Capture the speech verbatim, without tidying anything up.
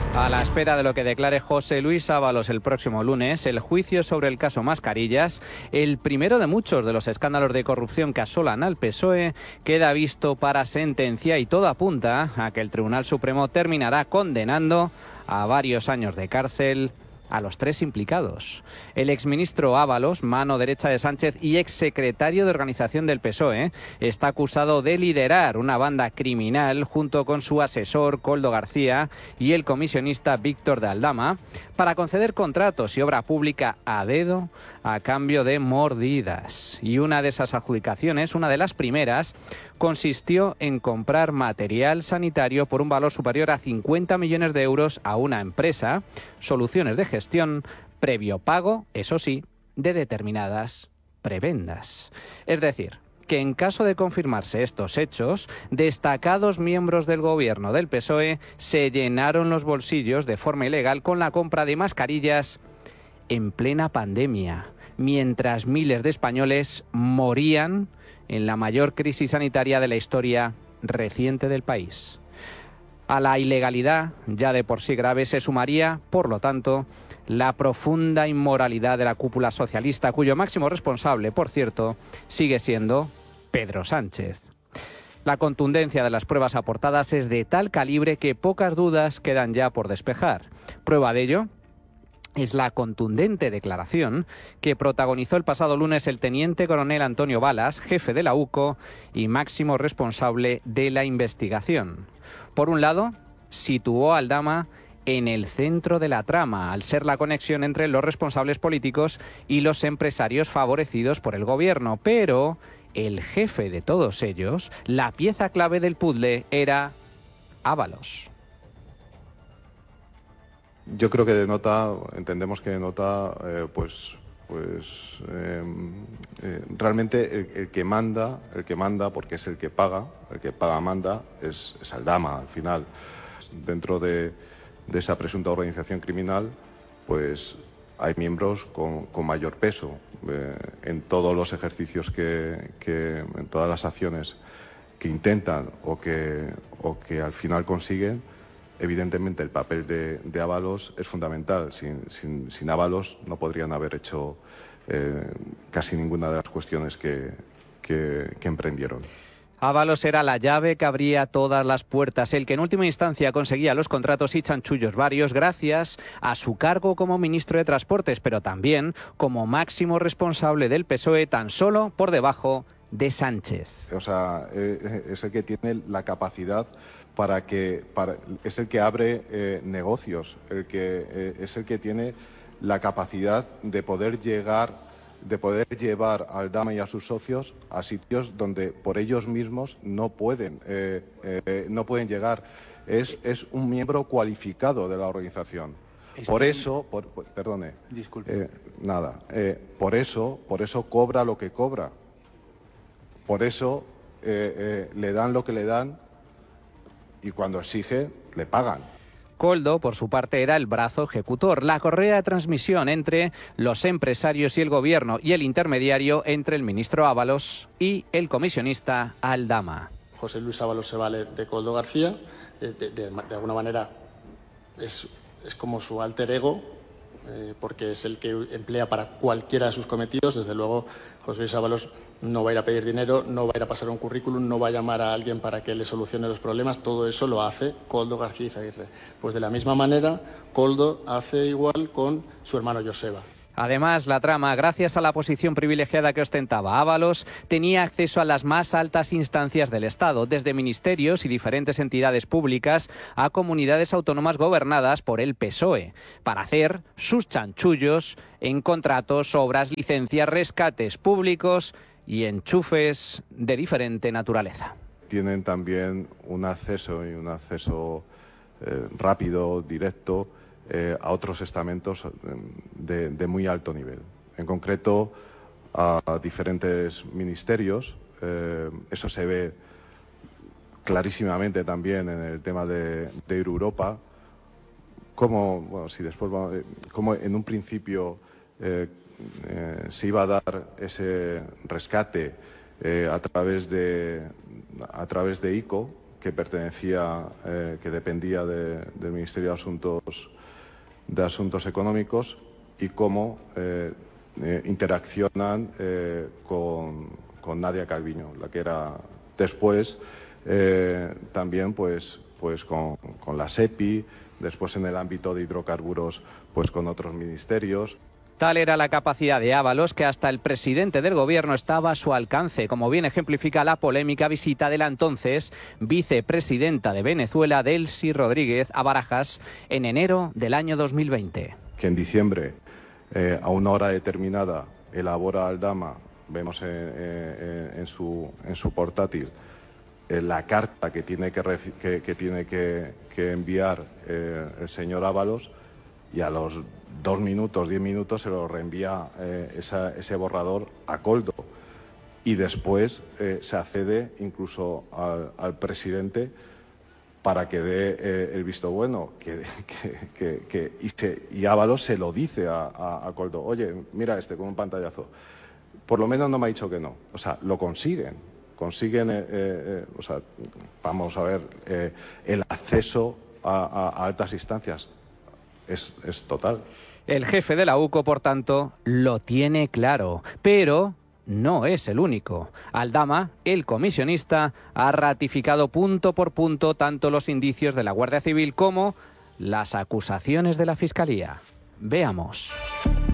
A la espera de lo que declare José Luis Ábalos el próximo lunes, el juicio sobre el caso Mascarillas, el primero de muchos de los escándalos de corrupción que asolan al P S O E, queda visto para sentencia y todo apunta a que el Tribunal Supremo terminará condenando a varios años de cárcel a los tres implicados. El exministro Ábalos, mano derecha de Sánchez y exsecretario de organización del P S O E, está acusado de liderar una banda criminal junto con su asesor Koldo García y el comisionista Víctor de Aldama para conceder contratos y obra pública a dedo a cambio de mordidas. Y una de esas adjudicaciones, una de las primeras, consistió en comprar material sanitario por un valor superior a cincuenta millones de euros a una empresa, Soluciones de Gestión, previo pago, eso sí, de determinadas prebendas. Es decir, que en caso de confirmarse estos hechos, destacados miembros del gobierno del P S O E se llenaron los bolsillos de forma ilegal con la compra de mascarillas en plena pandemia, mientras miles de españoles morían en la mayor crisis sanitaria de la historia reciente del país. A la ilegalidad, ya de por sí grave, se sumaría, por lo tanto, la profunda inmoralidad de la cúpula socialista, cuyo máximo responsable, por cierto, sigue siendo Pedro Sánchez. La contundencia de las pruebas aportadas es de tal calibre que pocas dudas quedan ya por despejar. Prueba de ello es la contundente declaración que protagonizó el pasado lunes el teniente coronel Antonio Balas, jefe de la U C O y máximo responsable de la investigación. Por un lado, situó a Aldama en el centro de la trama, al ser la conexión entre los responsables políticos y los empresarios favorecidos por el gobierno. Pero el jefe de todos ellos, la pieza clave del puzzle, era Ábalos. Yo creo que denota, entendemos que denota, eh, pues, pues eh, eh, realmente el, el que manda, el que manda, porque es el que paga, el que paga manda, es, es Aldama al final. Dentro de, de esa presunta organización criminal, pues hay miembros con, con mayor peso eh, en todos los ejercicios que, que, en todas las acciones que intentan o que, o que al final consiguen. Evidentemente el papel de, de Ábalos es fundamental. Sin, sin, sin Ábalos no podrían haber hecho eh, casi ninguna de las cuestiones que, que, que emprendieron. Ábalos era la llave que abría todas las puertas, el que en última instancia conseguía los contratos y chanchullos varios gracias a su cargo como ministro de Transportes, pero también como máximo responsable del P S O E, tan solo por debajo de Sánchez. O sea, eh, es el que tiene la capacidad para que para, es el que abre eh, negocios, el que eh, es el que tiene la capacidad de poder llegar, de poder llevar a Aldama y a sus socios a sitios donde por ellos mismos no pueden, eh, eh, no pueden llegar. Es, es un miembro cualificado de la organización. Por eso, por, por, perdone, Disculpe. Eh, nada, eh, por eso, por eso cobra lo que cobra. Por eso eh, eh, le dan lo que le dan. Y cuando exige, le pagan. Koldo, por su parte, era el brazo ejecutor, la correa de transmisión entre los empresarios y el gobierno y el intermediario entre el ministro Ábalos y el comisionista Aldama. José Luis Ábalos se vale de Koldo García, de, de, de, de alguna manera es, es como su alter ego, eh, porque es el que emplea para cualquiera de sus cometidos. Desde luego, José Luis Ábalos no va a ir a pedir dinero, no va a ir a pasar un currículum, no va a llamar a alguien para que le solucione los problemas. Todo eso lo hace Koldo García Izaguirre. Pues de la misma manera, Koldo hace igual con su hermano Joseba. Además, la trama, gracias a la posición privilegiada que ostentaba Ábalos, tenía acceso a las más altas instancias del Estado, desde ministerios y diferentes entidades públicas a comunidades autónomas gobernadas por el P S O E, para hacer sus chanchullos en contratos, obras, licencias, rescates públicos y enchufes de diferente naturaleza. Tienen también un acceso y un acceso eh, rápido, directo, eh, a otros estamentos de, de muy alto nivel. En concreto, a diferentes ministerios. Eh, eso se ve clarísimamente también en el tema de, de Europa. Como, bueno, si después, como en un principio eh, Eh, se iba a dar ese rescate eh, a través de a través de I C O, que pertenecía, eh, que dependía de, del Ministerio de Asuntos, de Asuntos Económicos y cómo eh, eh, interaccionan eh, con, con Nadia Calviño, la que era después eh, también pues, pues con, con la SEPI, después en el ámbito de hidrocarburos pues con otros ministerios. Tal era la capacidad de Ábalos que hasta el presidente del gobierno estaba a su alcance, como bien ejemplifica la polémica visita de la entonces vicepresidenta de Venezuela, Delcy Rodríguez, a Barajas en enero del año dos mil veinte. Que en diciembre, eh, a una hora determinada, elabora Aldama, vemos en, en, en, su, en su portátil, eh, la carta que tiene que, que, que, tiene que, que enviar eh, el señor Ábalos, y a los dos minutos, diez minutos se lo reenvía eh, esa, ese borrador a Koldo. Y después eh, se accede incluso al, al presidente para que dé eh, el visto bueno. Que, que, que, que, y, se, y Ábalos se lo dice a, a, a Koldo. Oye, mira este con un pantallazo. Por lo menos no me ha dicho que no. O sea, lo consiguen. Consiguen, eh, eh, o sea, vamos a ver, eh, el acceso a, a, a altas instancias. Es, es total. El jefe de la U C O, por tanto, lo tiene claro, pero no es el único. Aldama, el comisionista, ha ratificado punto por punto tanto los indicios de la Guardia Civil como las acusaciones de la Fiscalía. Veamos.